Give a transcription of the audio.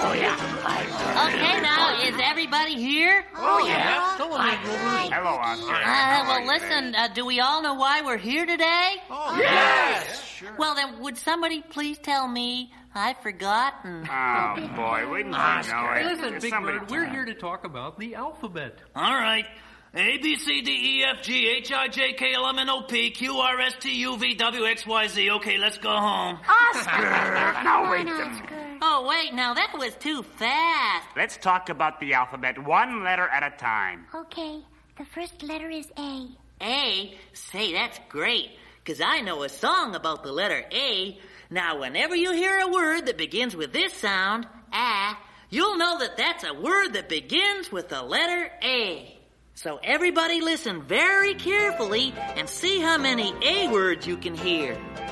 Okay, now, is everybody here? Oh, yeah. Hello, Oscar. Well, listen, do we all know why we're here today? Oh, yes. Sure. Well, then, would somebody please tell me? I've forgotten. Oh, boy, we know it. Listen, Big Bird, we're here to talk about the alphabet. All right. A, B, C, D, E, F, G, H, I, J, K, L, M, N, O, P, Q, R, S, T, U, V, W, X, Y, Z. Okay, let's go home. Oscar! Now wait a minute. Oh, wait, now that was too fast. Let's talk about the alphabet one letter at a time. Okay, the first letter is A. A? Say, that's great, because I know a song about the letter A. Now, whenever you hear a word that begins with this sound, ah, you'll know that that's a word that begins with the letter A. So everybody listen very carefully and see how many A words you can hear.